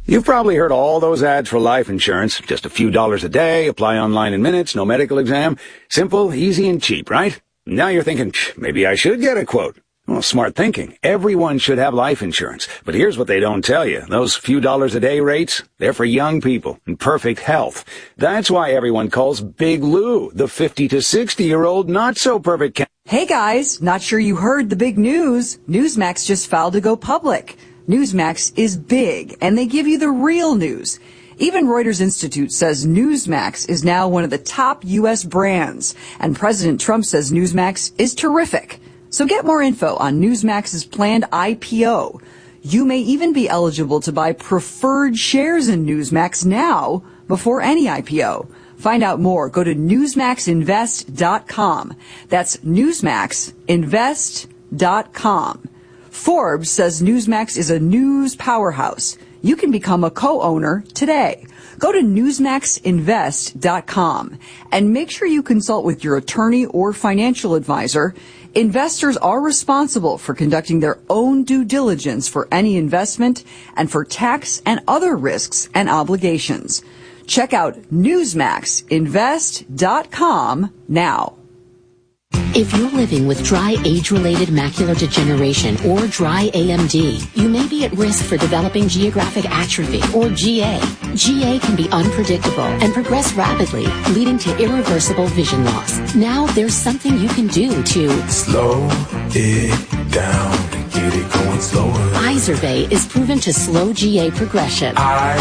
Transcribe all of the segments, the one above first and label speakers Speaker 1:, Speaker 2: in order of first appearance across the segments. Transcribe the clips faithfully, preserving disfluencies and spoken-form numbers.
Speaker 1: You've probably heard all those ads for life insurance. Just a few dollars a day, apply online in minutes, no medical exam. Simple, easy, and cheap, right? Now you're thinking, maybe I should get a quote. Well, smart thinking. Everyone should have life insurance. But here's what they don't tell you. Those few dollars a day rates, they're for young people in perfect health. That's why everyone calls Big Lou the fifty to sixty-year-old not-so-perfect ca-
Speaker 2: Hey guys, not sure you heard the big news. Newsmax just filed to go public. Newsmax is big, and they give you the real news. Even Reuters Institute says Newsmax is now one of the top U S brands, and President Trump says Newsmax is terrific. So get more info on Newsmax's planned I P O. You may even be eligible to buy preferred shares in Newsmax now before any I P O. Find out more. Go to newsmax invest dot com. That's newsmax invest dot com. Forbes says Newsmax is a news powerhouse. You can become a co-owner today. Go to newsmax invest dot com and make sure you consult with your attorney or financial advisor. Investors are responsible for conducting their own due diligence for any investment and for tax and other risks and obligations. Check out newsmax invest dot com now.
Speaker 3: If you're living with dry age-related macular degeneration or dry A M D, you may be at risk for developing geographic atrophy or G A. G A can be unpredictable and progress rapidly, leading to irreversible vision loss. Now there's something you can do to
Speaker 4: slow it down and get it going slower.
Speaker 3: Izervay is proven to slow G A progression.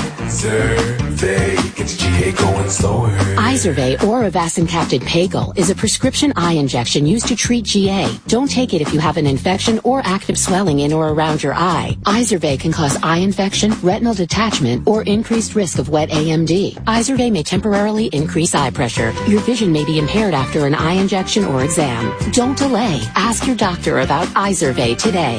Speaker 4: Izervay gets G A going slower.
Speaker 3: Izervay or avacincaptad pegol is a prescription eye injection used to treat G A. Don't take it if you have an infection or active swelling in or around your eye. Izervay can cause eye infection, retinal detachment, or increased risk of wet A M D. Izervay may temporarily increase eye pressure. Your vision may be impaired after an eye injection or exam. Don't delay. Ask your doctor about Izervay today.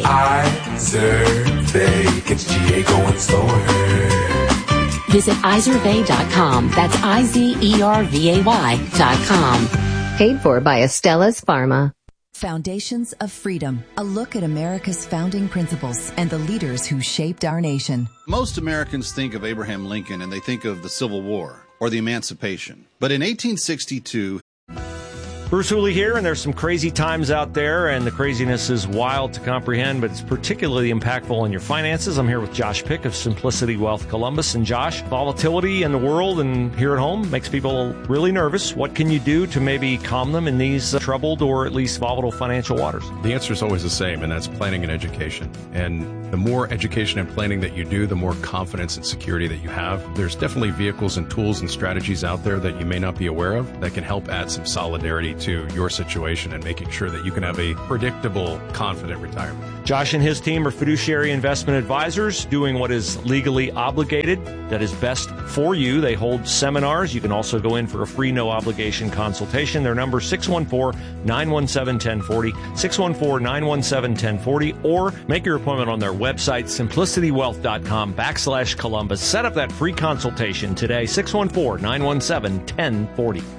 Speaker 4: Izervay gets G A going slower.
Speaker 3: Visit izervay dot com. That's I Z E R V A Y dot com.
Speaker 5: Paid for by Estella's Pharma.
Speaker 6: Foundations of Freedom, a look at America's founding principles and the leaders who shaped our nation.
Speaker 7: Most Americans think of Abraham Lincoln and they think of the Civil War or the Emancipation. But in eighteen sixty-two...
Speaker 8: Bruce Hooley here, and there's some crazy times out there, and the craziness is wild to comprehend, but it's particularly impactful on your finances. I'm here with Josh Pick of Simplicity Wealth Columbus. And Josh, volatility in the world and here at home makes people really nervous. What can you do to maybe calm them in these uh, troubled or at least volatile financial waters?
Speaker 9: The answer is always the same, and that's planning and education. And the more education and planning that you do, the more confidence and security that you have. There's definitely vehicles and tools and strategies out there that you may not be aware of that can help add some solidarity to your situation and making sure that you can have a predictable, confident retirement.
Speaker 8: Josh and his team are fiduciary investment advisors doing what is legally obligated, that is best for you. They hold seminars. You can also go in for a free, no-obligation consultation. Their number is six one four, nine one seven, one zero four zero, six one four, nine one seven, one zero four zero, or make your appointment on their website, simplicitywealth.com backslash Columbus. Set up that free consultation today, six one four, nine one seven, one zero four zero.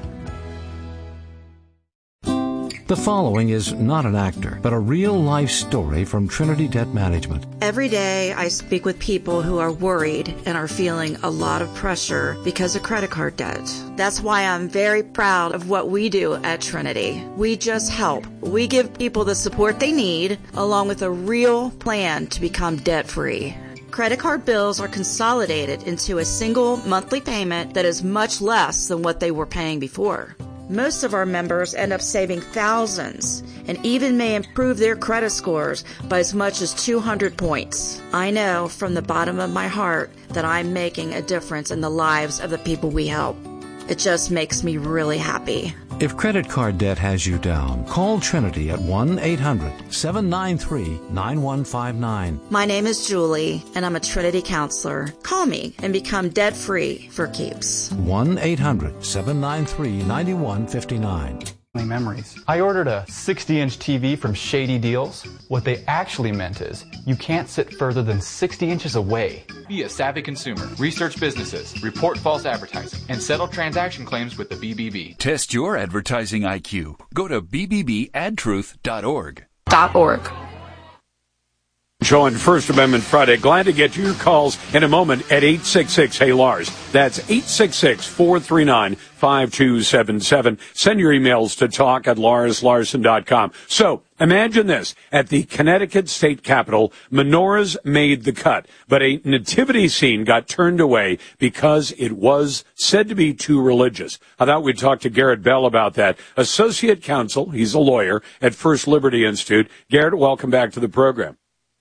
Speaker 10: The following is not an actor, but a real-life story from Trinity Debt Management.
Speaker 11: Every day I speak with people who are worried and are feeling a lot of pressure because of credit card debt. That's why I'm very proud of what we do at Trinity. We just help. We give people the support they need, along with a real plan to become debt-free. Credit card bills are consolidated into a single monthly payment that is much less than what they were paying before. Most of our members end up saving thousands and even may improve their credit scores by as much as two hundred points. I know from the bottom of my heart that I'm making a difference in the lives of the people we help. It just makes me really happy.
Speaker 10: If credit card debt has you down, call Trinity at one eight hundred, seven nine three, nine one five nine.
Speaker 11: My name is Julie, and I'm a Trinity counselor. Call me and become debt-free for keeps.
Speaker 10: one eight hundred, seven nine three, nine one five nine.
Speaker 12: Memories. I ordered a sixty inch T V from Shady Deals. What they actually meant is you can't sit further than sixty inches away.
Speaker 13: Be a savvy consumer. Research businesses. Report false advertising. And settle transaction claims with the B B B.
Speaker 14: Test your advertising I Q. Go to b b b ad truth dot org.
Speaker 5: Dot org.
Speaker 15: Show on First Amendment Friday. Glad to get to your calls in a moment at eight six six, hey Lars. That's eight six six, four three nine, five two seven seven. Send your emails to talk at lars larson dot com. So, imagine this. At the Connecticut State Capitol, menorahs made the cut, but a nativity scene got turned away because it was said to be too religious. I thought we'd talk to Garrett Bell about that. Associate counsel, he's a lawyer at First Liberty Institute. Garrett, welcome back to the program.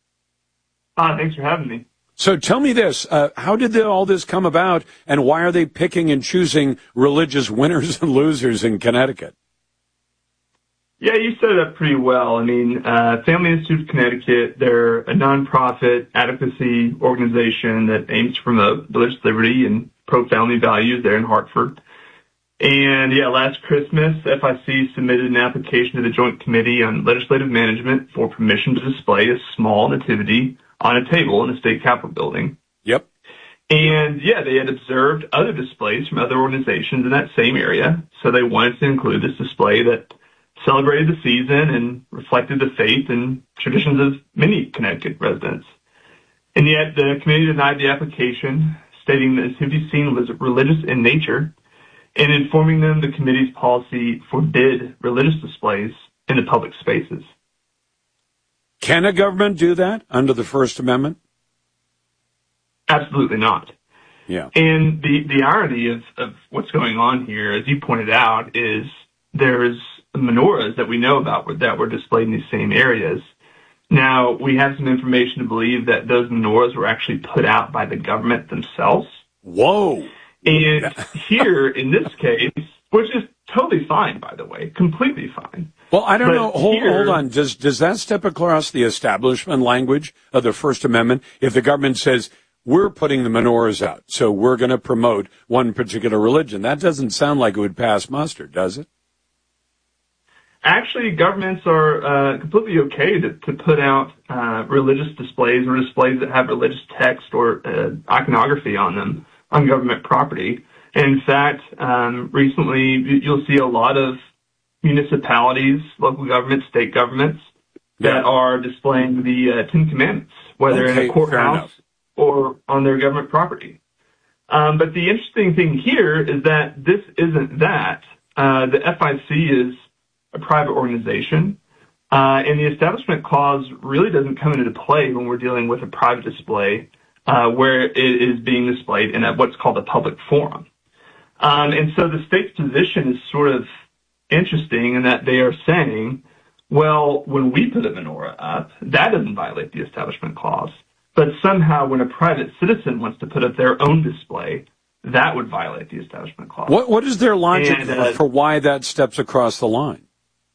Speaker 16: Uh, thanks for having me.
Speaker 15: So tell me this, uh, how did the, all this come about, and why are they picking and choosing religious winners and losers in Connecticut?
Speaker 16: Yeah, you set it up pretty well. I mean, uh, Family Institute of Connecticut, they're a nonprofit advocacy organization that aims to promote religious liberty and pro-family values there in Hartford. And, yeah, last Christmas, F I C submitted an application to the Joint Committee on Legislative Management for permission to display a small nativity on a table in the state capitol building.
Speaker 15: Yep.
Speaker 16: And, yeah, they had observed other displays from other organizations in that same area, so they wanted to include this display that celebrated the season and reflected the faith and traditions of many Connecticut residents. And yet the committee denied the application, stating the nativity scene was religious in nature, and informing them the committee's policy forbid religious displays in the public spaces.
Speaker 15: Can a government do that under the First Amendment?
Speaker 16: Absolutely not.
Speaker 15: Yeah.
Speaker 16: And the, the irony of, of what's going on here, as you pointed out, is there's menorahs that we know about that were displayed in these same areas. Now, we have some information to believe that those menorahs were actually put out by the government themselves.
Speaker 15: Whoa.
Speaker 16: And here, in this case, which is totally fine, by the way, completely fine.
Speaker 15: Well, I don't
Speaker 16: But
Speaker 15: know. Hold,
Speaker 16: here-
Speaker 15: hold on. Does does that step across the establishment language of the First Amendment? If the government says, we're putting the menorahs out, so we're going to promote one particular religion, that doesn't sound like it would pass muster, does it?
Speaker 16: Actually, governments are uh, completely okay to, to put out uh, religious displays or displays that have religious text or uh, iconography on them on government property. And in fact, um, recently you'll see a lot of municipalities, local governments, state governments that
Speaker 15: Yeah.
Speaker 16: are displaying the uh, Ten Commandments, whether
Speaker 15: Okay,
Speaker 16: in a courthouse
Speaker 15: enough.
Speaker 16: or on their government property. Um, but the interesting thing here is that this isn't that. Uh, the F I C is a private organization, uh, and the Establishment Clause really doesn't come into play when we're dealing with a private display uh, where it is being displayed in a, what's called a public forum. Um, and so the state's position is sort of interesting in that they are saying, well, when we put a menorah up, that doesn't violate the Establishment Clause. But somehow when a private citizen wants to put up their own display, that would violate the Establishment Clause.
Speaker 15: What What is their logic
Speaker 16: And, uh,
Speaker 15: for, for why that steps across the line?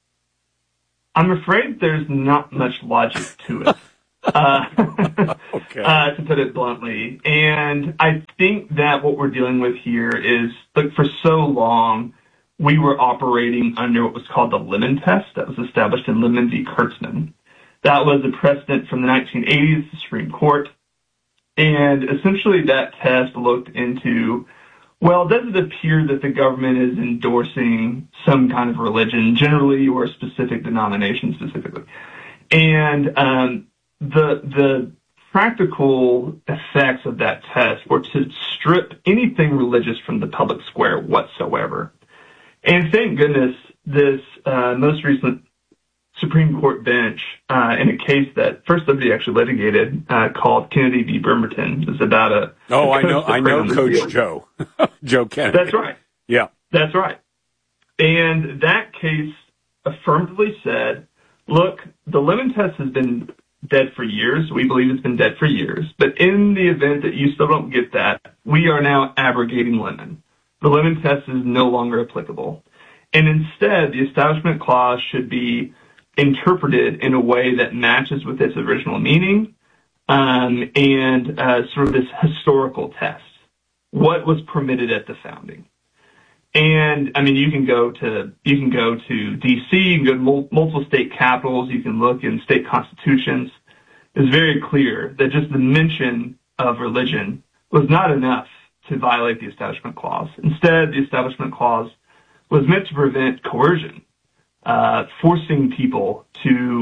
Speaker 16: I'm afraid there's not much logic to it, uh,
Speaker 15: Okay.
Speaker 16: uh, to put it bluntly. And I think that what we're dealing with here is, look, for so long, we were operating under what was called the Lemon Test that was established in Lemon v. Kurtzman. That was a precedent from the nineteen eighties, the Supreme Court. And essentially that test looked into, well, does it appear that the government is endorsing some kind of religion generally or a specific denomination specifically? And um, the the practical effects of that test were to strip anything religious from the public square whatsoever. And thank goodness this uh, most recent Supreme Court bench uh, in a case that First Liberty actually litigated uh, called Kennedy v. Bremerton. It was about a
Speaker 15: Oh,
Speaker 16: a
Speaker 15: I know,
Speaker 16: coach that
Speaker 15: I
Speaker 16: prayed
Speaker 15: know
Speaker 16: on the
Speaker 15: Coach
Speaker 16: field.
Speaker 15: Joe, Joe Kennedy.
Speaker 16: That's right.
Speaker 15: Yeah.
Speaker 16: That's right. And that case affirmatively said, look, the Lemon Test has been dead for years. We believe it's been dead for years. But in the event that you still don't get that, we are now abrogating Lemon. The Lemon Test is no longer applicable. And instead, the Establishment Clause should be interpreted in a way that matches with its original meaning um, and uh, sort of this historical test. What was permitted at the founding? And I mean, you can go to you can go to D C, you can go to mul- multiple state capitals, you can look in state constitutions. It's very clear that just the mention of religion was not enough to violate the Establishment Clause. Instead, the Establishment Clause was meant to prevent coercion, uh, forcing people to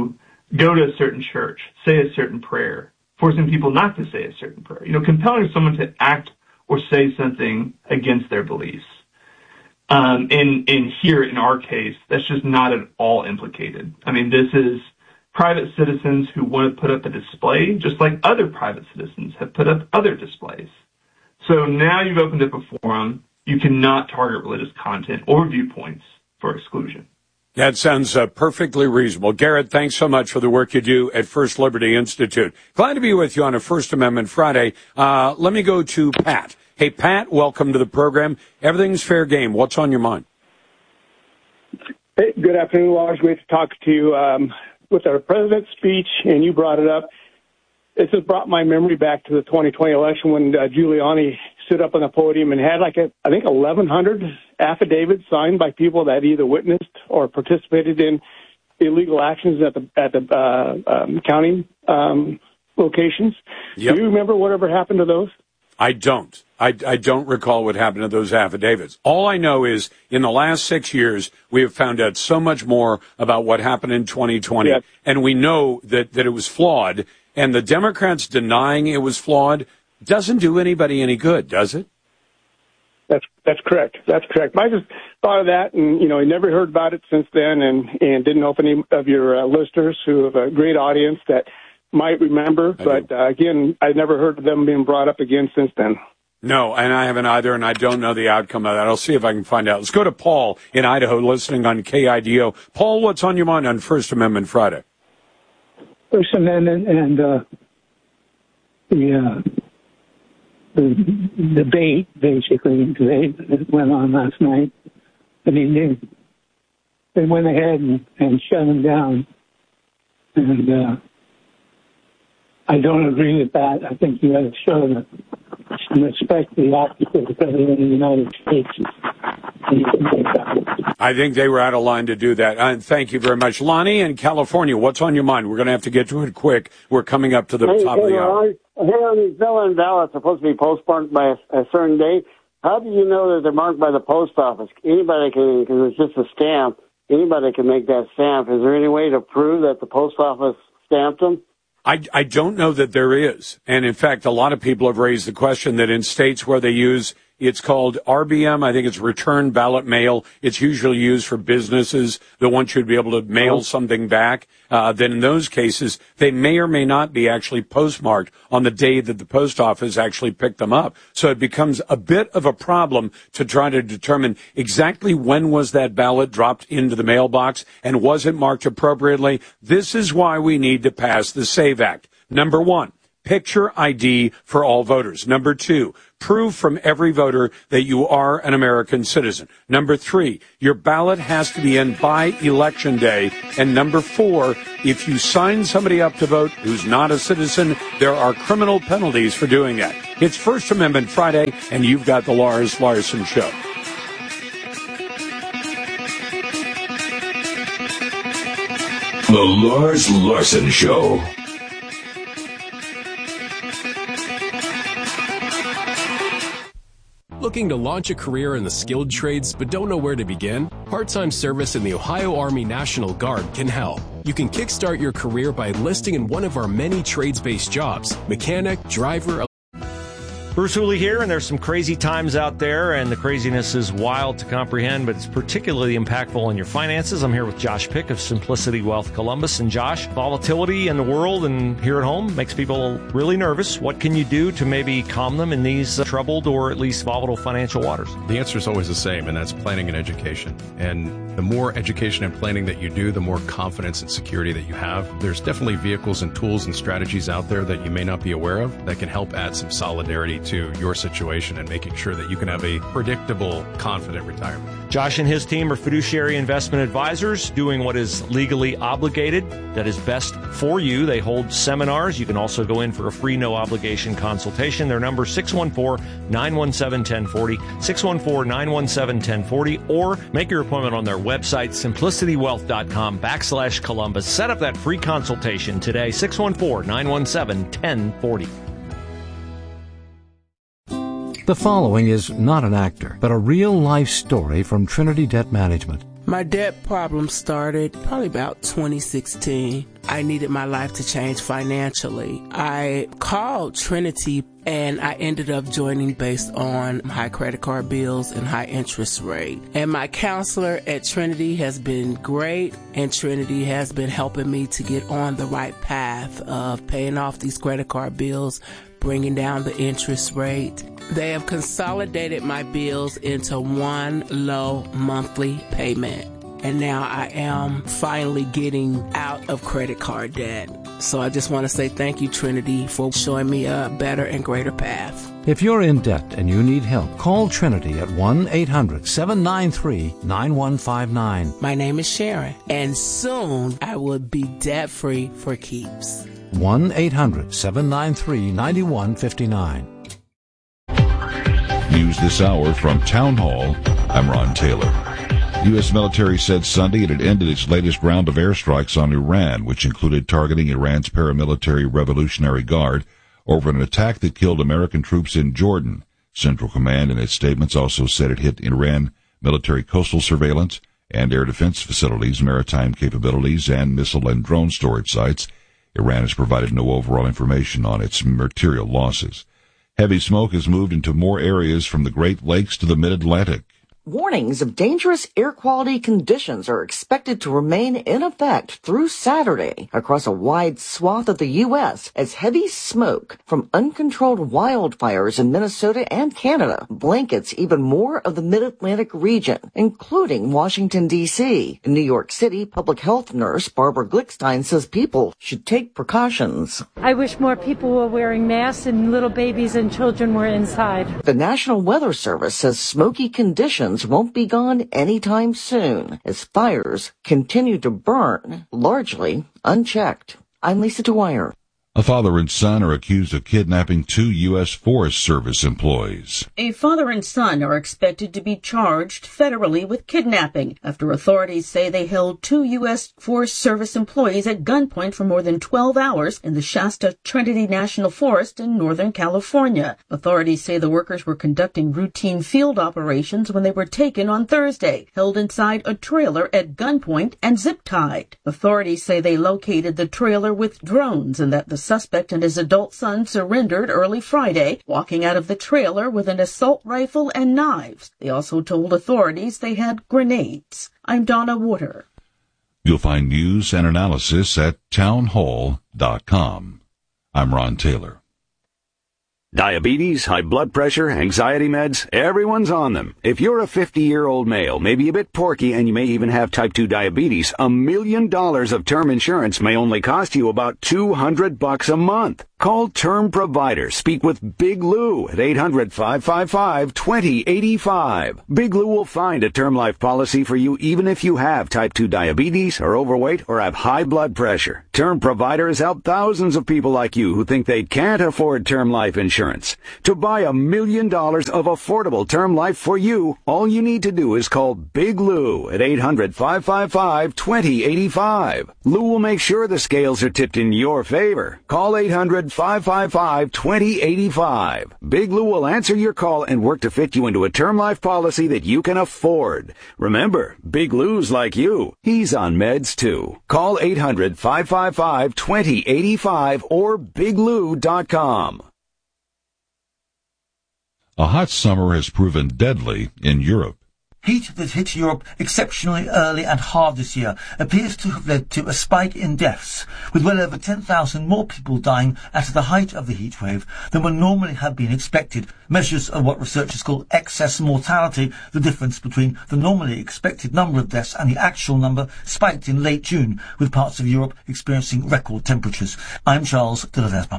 Speaker 16: go to a certain church, say a certain prayer, forcing people not to say a certain prayer, you know, compelling someone to act or say something against their beliefs. Um, and, and here in our case, that's just not at all implicated. I mean, this is private citizens who want to put up a display, just like other private citizens have put up other displays. So now you've opened up a forum. You cannot target religious content or viewpoints for exclusion.
Speaker 15: That sounds uh, perfectly reasonable. Garrett, thanks so much for the work you do at First Liberty Institute. Glad to be with you on a First Amendment Friday. Uh, let me go to Pat. Hey, Pat, welcome to the program. Everything's fair game. What's on your mind?
Speaker 17: Hey, good afternoon, Lars. Great to talk to you. Um, with our president's speech, and you brought it up, it just brought my memory back to the twenty twenty election when uh, Giuliani stood up on the podium and had like, a, I think, eleven hundred affidavits signed by people that either witnessed or participated in illegal actions at the at the uh, um, counting um, locations. Yep. Do you remember whatever happened to those?
Speaker 15: I don't. I, I don't recall what happened to those affidavits. All I know is in the last six years, we have found out so much more about what happened in twenty twenty. Yes. And we know that, that it was flawed. And the Democrats denying it was flawed doesn't do anybody any good, does it?
Speaker 17: That's that's correct. That's correct. I just thought of that, and you know, I never heard about it since then, and, and didn't know if any of your uh, listeners who have a great audience that might remember. I but uh, again, I never heard of them being brought up again since then.
Speaker 15: No, and I haven't either, and I don't know the outcome of that. I'll see if I can find out. Let's go to Paul in Idaho, listening on K I D O. Paul, what's on your mind on First Amendment Friday?
Speaker 18: First Amendment and uh, the, uh, the debate, basically, debate that went on last night. I mean, they, they went ahead and, and shut them down, and uh, I don't agree with that. I think you got to show the, some respect to the office of the President of the United States.
Speaker 15: I think they were out of line to do that. And thank you very much. Lonnie in California, what's on your mind? We're going to have to get to it quick. We're coming up to the
Speaker 19: hey,
Speaker 15: top
Speaker 19: hey,
Speaker 15: of the hour.
Speaker 19: Here on these fill-in ballots are supposed to be postmarked by a, a certain date. How do you know that they're marked by the post office? Anybody can, because it's just a stamp, anybody can make that stamp. Is there any way to prove that the post office stamped them?
Speaker 15: I, I don't know that there is. And in fact, a lot of people have raised the question that in states where they use, it's called R B M, I think it's return ballot mail. It's usually used for businesses that want you to be able to mail something back. Uh, then in those cases, they may or may not be actually postmarked on the day that the post office actually picked them up. So it becomes a bit of a problem to try to determine exactly when was that ballot dropped into the mailbox and was it marked appropriately. This is why we need to pass the SAVE Act. Number one, picture I D for all voters. Number two, prove from every voter that you are an American citizen. Number three, your ballot has to be in by Election Day. And number four, if you sign somebody up to vote who's not a citizen, there are criminal penalties for doing that. It's First Amendment Friday, and you've got the Lars Larson Show.
Speaker 20: The Lars Larson Show.
Speaker 21: Looking to launch a career in the skilled trades but don't know where to begin? Part-time service in the Ohio Army National Guard can help. You can kickstart your career by enlisting in one of our many trades-based jobs: mechanic, driver.
Speaker 8: Bruce Hooley here, and there's some crazy times out there, and the craziness is wild to comprehend, but it's particularly impactful on your finances. I'm here with Josh Pick of Simplicity Wealth Columbus. And Josh, volatility in the world and here at home makes people really nervous. What can you do to maybe calm them in these uh, troubled or at least volatile financial waters?
Speaker 9: The answer is always the same, and that's planning and education. And the more education and planning that you do, the more confidence and security that you have. There's definitely vehicles and tools and strategies out there that you may not be aware of that can help add some solidarity to your situation and making sure that you can have a predictable, confident retirement.
Speaker 8: Josh and his team are fiduciary investment advisors doing what is legally obligated, that is best for you. They hold seminars. You can also go in for a free, no-obligation consultation. Their number is six one four, nine one seven, one zero four zero, six one four, nine one seven, one zero four zero, or make your appointment on their website, simplicitywealth.com backslash Columbus. Set up that free consultation today, six one four, nine one seven, one zero four zero.
Speaker 10: The following is not an actor, but a real-life story from Trinity Debt Management.
Speaker 1: My debt problem started probably about twenty sixteen. I needed my life to change financially. I called Trinity and I ended up joining based on high credit card bills and high interest rate. And my counselor at Trinity has been great, and Trinity has been helping me to get on the right path of paying off these credit card bills, bringing down the interest rate. They have consolidated my bills into one low monthly payment. And now I am finally getting out of credit card debt. So I just want to say thank you, Trinity, for showing me a better and greater path.
Speaker 10: If you're in debt and you need help, call Trinity at one eight hundred seven nine three nine one five nine.
Speaker 1: My name is Sharon, and soon I will be debt-free for keeps.
Speaker 10: one eight hundred seven nine three nine one five nine.
Speaker 22: News this hour from Town Hall. I'm Ron Taylor. The U S military said Sunday it had ended its latest round of airstrikes on Iran, which included targeting Iran's paramilitary Revolutionary Guard over an attack that killed American troops in Jordan. Central Command in its statements also said it hit Iran military coastal surveillance and air defense facilities, maritime capabilities, and missile and drone storage sites. Iran has provided no overall information on its material losses. Heavy smoke has moved into more areas from the Great Lakes to the Mid-Atlantic.
Speaker 23: Warnings of dangerous air quality conditions are expected to remain in effect through Saturday across a wide swath of the U S as heavy smoke from uncontrolled wildfires in Minnesota and Canada blankets even more of the Mid-Atlantic region, including Washington, D C In New York City, public health nurse Barbara Glickstein says people should take precautions.
Speaker 24: I wish more people were wearing masks and little babies and children were inside.
Speaker 23: The National Weather Service says smoky conditions won't be gone anytime soon as fires continue to burn, largely unchecked. I'm Lisa Dwyer.
Speaker 22: A father and son are accused of kidnapping two U S Forest Service employees.
Speaker 25: A father and son are expected to be charged federally with kidnapping after authorities say they held two U S Forest Service employees at gunpoint for more than twelve hours in the Shasta Trinity National Forest in Northern California. Authorities say the workers were conducting routine field operations when they were taken on Thursday, held inside a trailer at gunpoint and zip-tied. Authorities say they located the trailer with drones and that the suspect and his adult son surrendered early Friday, walking out of the trailer with an assault rifle and knives. They also told authorities they had grenades. I'm Donna Water.
Speaker 22: You'll find news and analysis at townhall dot com. I'm Ron Taylor.
Speaker 26: Diabetes, high blood pressure, anxiety meds, everyone's on them. If you're a fifty-year-old male, maybe a bit porky, and you may even have type two diabetes, a million dollars of term insurance may only cost you about two hundred bucks a month. Call Term Provider. Speak with Big Lou at eight hundred five five five two zero eight five. Big Lou will find a term life policy for you even if you have type two diabetes, are overweight, or have high blood pressure. Term Provider has helped thousands of people like you who think they can't afford term life insurance. To buy a million dollars of affordable term life for you, all you need to do is call Big Lou at eight hundred five five five two zero eight five. Lou will make sure the scales are tipped in your favor. Call eight hundred five five five two zero eight five. Big Lou will answer your call and work to fit you into a term life policy that you can afford. Remember, Big Lou's like you. He's on meds too. Call eight hundred five five five two zero eight five or big lou dot com.
Speaker 22: A hot summer has proven deadly in Europe.
Speaker 27: Heat that hit Europe exceptionally early and hard this year appears to have led to a spike in deaths, with well over ten thousand more people dying at the height of the heat wave than would normally have been expected. Measures of what researchers call excess mortality, the difference between the normally expected number of deaths and the actual number, spiked in late June, with parts of Europe experiencing record temperatures. I'm Charles de Ledesma.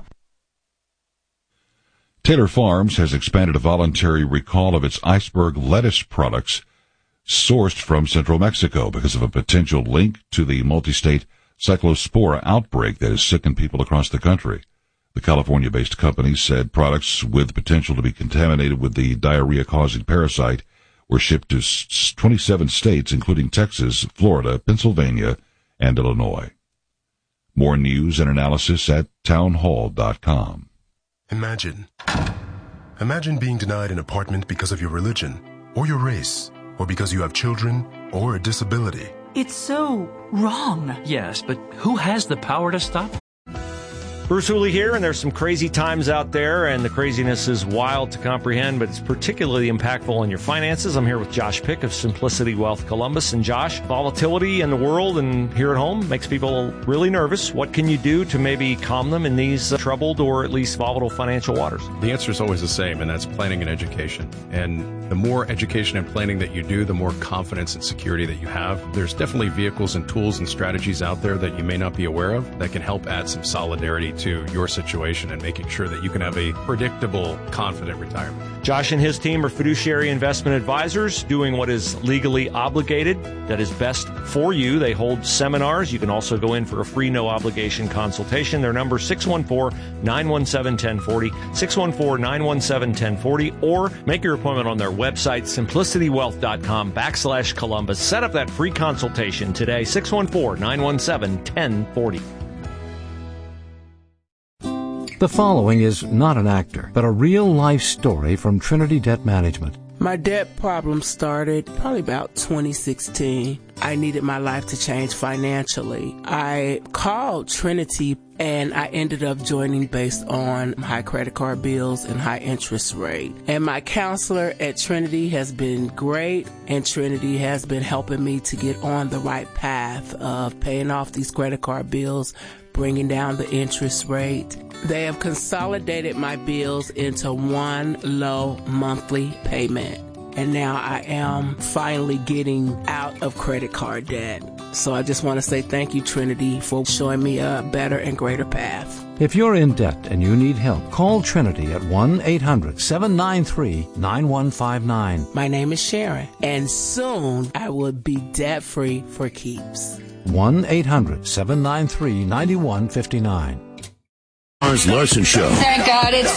Speaker 22: Taylor Farms has expanded a voluntary recall of its iceberg lettuce products sourced from central Mexico because of a potential link to the multi-state cyclospora outbreak that has sickened people across the country. The California-based company said products with potential to be contaminated with the diarrhea-causing parasite were shipped to twenty-seven states, including Texas, Florida, Pennsylvania, and Illinois. More news and analysis at townhall dot com.
Speaker 28: Imagine. Imagine being denied an apartment because of your religion, or your race, or because you have children,
Speaker 2: or a disability.
Speaker 3: It's so wrong.
Speaker 4: Yes, but who has the power to stop it?
Speaker 8: Bruce Hooley here, and there's some crazy times out there, and the craziness is wild to comprehend, but it's particularly impactful on your finances. I'm here with Josh Pick of Simplicity Wealth Columbus. And Josh, volatility in the world and here at home makes people really nervous. What can you do to maybe calm them in these uh, troubled or at least volatile financial waters?
Speaker 9: The answer is always the same, and that's planning and education. And the more education and planning that you do, the more confidence and security that you have. There's definitely vehicles and tools and strategies out there that you may not be aware of that can help add some solidarity to your situation and making sure that you can have a predictable, confident retirement.
Speaker 8: Josh and his team are fiduciary investment advisors doing what is legally obligated, that is best for you. They hold seminars. You can also go in for a free, no obligation consultation. Their number six one four, nine one seven, one zero four zero, six one four, nine one seven, one zero four zero, or make your appointment on their website, simplicitywealth.com backslash Columbus. Set up that free consultation today, six one four, nine one seven, one zero four zero.
Speaker 10: The following is not an actor, but a real-life story from Trinity Debt Management.
Speaker 1: My debt problem started probably about twenty sixteen. I needed my life to change financially. I called Trinity and I ended up joining based on high credit card bills and high interest rate. And my counselor at Trinity has been great, and Trinity has been helping me to get on the right path of paying off these credit card bills, bringing down the interest rate. They have consolidated my bills into one low monthly payment. And now I am finally getting out of credit card debt. So I just want to say thank you, Trinity, for showing me a better and greater path.
Speaker 10: If you're in debt and you need help, call Trinity at one eight hundred, seven nine three, nine one five nine.
Speaker 1: My name is Sharon, and soon I will be debt-free for keeps.
Speaker 10: one eight hundred, seven nine three, nine one five nine.
Speaker 20: Lars Larson Show.
Speaker 6: Thank God it's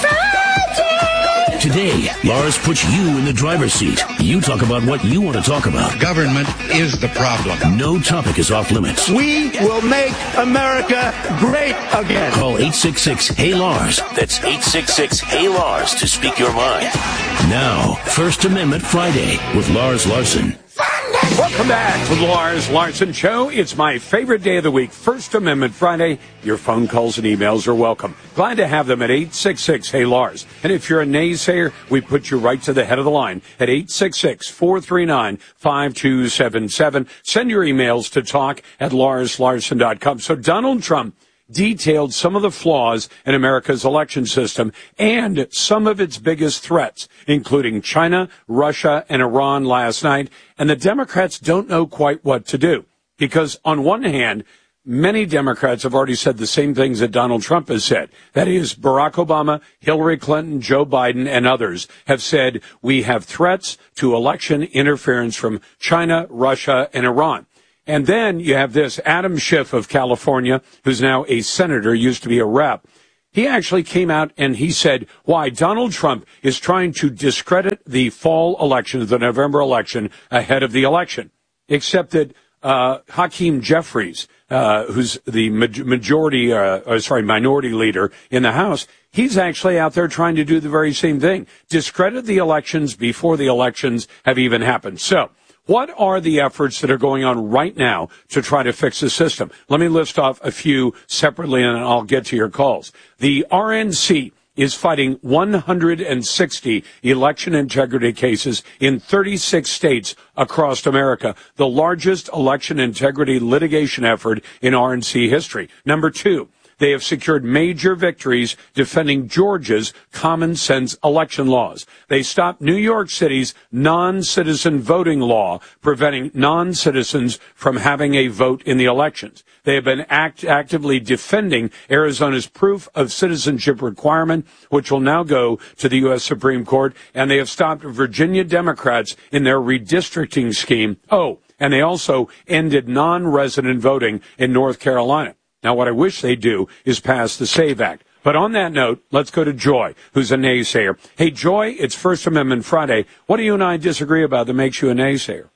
Speaker 6: Friday!
Speaker 20: Today, Lars puts you in the driver's seat. You talk about what you want to talk about.
Speaker 7: Government is the problem.
Speaker 20: No topic is off limits.
Speaker 7: We will make America great again.
Speaker 20: Call eight six six, Hey Lars. That's eight six six, Hey Lars to speak your mind. Now, First Amendment Friday with Lars Larson.
Speaker 15: Welcome back to the Lars Larson Show. It's my favorite day of the week, First Amendment Friday. Your phone calls and emails are welcome. Glad to have them at eight six six, Hey Lars. And if you're a naysayer, we put you right to the head of the line at eight six six, four three nine, five two seven seven. Send your emails to talk at lars larson dot com. So Donald Trump detailed some of the flaws in America's election system and some of its biggest threats, including China, Russia, and Iran last night. And the Democrats don't know quite what to do because, on one hand, many Democrats have already said the same things that Donald Trump has said. That is, Barack Obama, Hillary Clinton, Joe Biden, and others have said we have threats to election interference from China, Russia, and Iran. And then you have this Adam Schiff of California, who's now a senator, used to be a rep. He actually came out and he said why Donald Trump is trying to discredit the fall election, the November election, ahead of the election. Except that uh Hakeem Jeffries, uh who's the majority, uh, or sorry, minority leader in the House, he's actually out there trying to do the very same thing. Discredit the elections before the elections have even happened. So, what are the efforts that are going on right now to try to fix the system? Let me list off a few separately, and I'll get to your calls. The R N C is fighting one hundred sixty election integrity cases in thirty-six states across America, the largest election integrity litigation effort in R N C history. Number two, they have secured major victories defending Georgia's common sense election laws. They stopped New York City's non-citizen voting law, preventing non-citizens from having a vote in the elections. They have been act- actively defending Arizona's proof of citizenship requirement, which will now go to the U S Supreme Court. And they have stopped Virginia Democrats in their redistricting scheme. Oh, and they also ended non-resident voting in North Carolina. Now, what I wish they'd do is pass the SAVE Act. But on that note, let's go to Joy, who's a naysayer. Hey, Joy, it's First Amendment Friday. What do you and I disagree about that makes you a naysayer?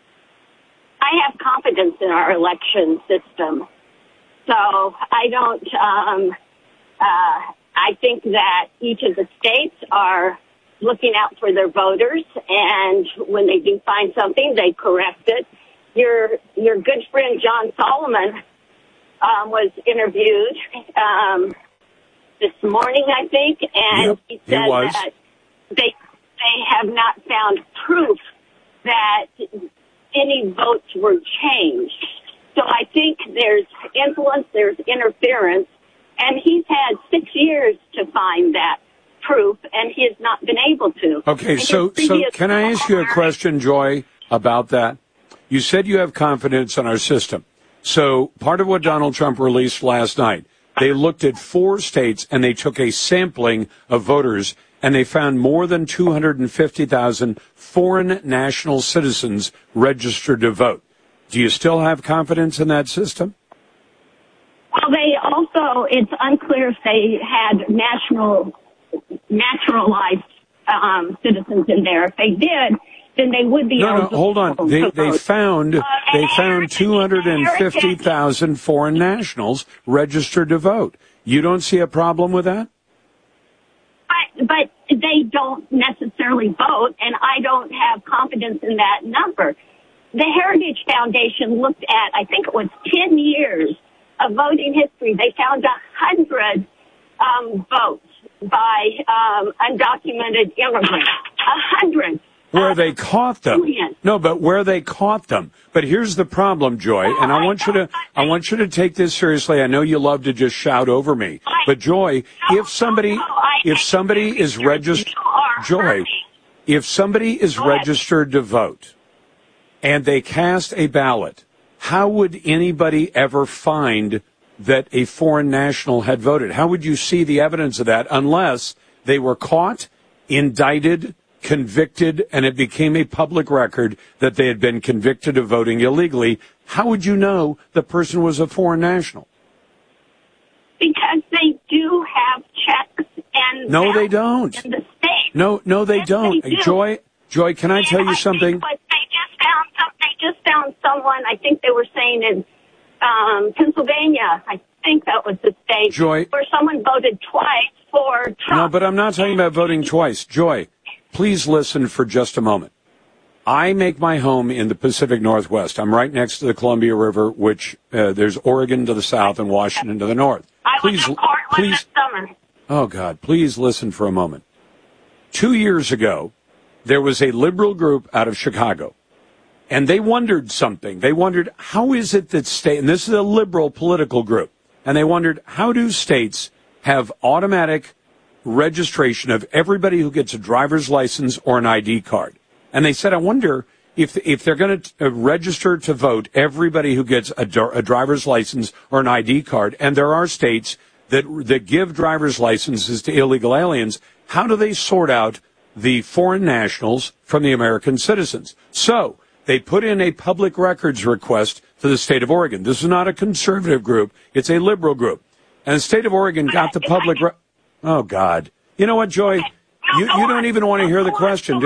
Speaker 11: I have confidence in our election system. So I don't, um, uh, I think that each of the states are looking out for their voters, and when they do find something, they correct it. Your your good friend John Solomon um, was interviewed um, this morning, I think, and
Speaker 15: yep,
Speaker 11: he said
Speaker 15: he
Speaker 11: that they they have not found proof that any votes were changed. So I think there's influence, there's interference, and he's had six years to find that proof, and he has not been able to.
Speaker 15: Okay,
Speaker 11: And
Speaker 15: so
Speaker 11: his
Speaker 15: so
Speaker 11: previous
Speaker 15: can I ask you a question, Joy, about that? You said you have confidence in our system. So part of what Donald Trump released last night, they looked at four states and they took a sampling of voters, and they found more than two hundred fifty thousand foreign national citizens registered to vote. Do you still have confidence in that system?
Speaker 11: Well, they also, it's unclear if they had national, naturalized um, citizens in there. If they did, then they would be
Speaker 15: No, no,
Speaker 11: eligible
Speaker 15: hold on.
Speaker 11: to
Speaker 15: They
Speaker 11: vote.
Speaker 15: they found
Speaker 11: Uh,
Speaker 15: they
Speaker 11: and
Speaker 15: found two hundred fifty thousand foreign nationals registered to vote. You don't see a problem with that?
Speaker 11: But, but they don't necessarily vote, and I don't have confidence in that number. The Heritage Foundation looked at, I think it was ten years of voting history. They found a hundred um, votes by um, undocumented immigrants. A hundred.
Speaker 15: Where they caught them. No, but where they caught them. But here's the problem, Joy, and I want you to I want you to take this seriously. I know you love to just shout over me. But Joy, if somebody if somebody is registered Joy, if somebody is registered to vote and they cast a ballot, how would anybody ever find that a foreign national had voted? How would you see the evidence of that unless they were caught, indicted, convicted, and it became a public record that they had been convicted of voting illegally? How would you know the person was a foreign national?
Speaker 11: Because they do have checks and
Speaker 15: No, they don't.
Speaker 11: in the state.
Speaker 15: No, no, they
Speaker 11: Yes,
Speaker 15: don't.
Speaker 11: they do.
Speaker 15: Joy, Joy, can I tell you something?
Speaker 11: But they just found some, they just found someone, I think they were saying in um, Pennsylvania, I think that was the state,
Speaker 15: Joy.
Speaker 11: where someone voted twice for Trump.
Speaker 15: No, but I'm not talking about voting twice. Joy, please listen for just a moment. I make my home in the Pacific Northwest. I'm right next to the Columbia River, which uh, there's Oregon to the south and Washington to the north.
Speaker 11: I
Speaker 15: Please,
Speaker 11: was in Portland
Speaker 15: please.
Speaker 11: this summer.
Speaker 15: Oh, God, please listen for a moment. Two years ago, there was a liberal group out of Chicago, and they wondered something. They wondered, how is it that state, and this is a liberal political group, and they wondered, how do states have automatic registration of everybody who gets a driver's license or an I D card? And they said, I wonder if if they're going to register to vote everybody who gets a, a driver's license or an I D card, and there are states that that give driver's licenses to illegal aliens, how do they sort out the foreign nationals from the American citizens? So they put in a public records request to the state of Oregon. This is not a conservative group. It's a liberal group. And the state of Oregon got the public... Re- oh, God. You know what, Joy? You, you don't even want to hear the question, do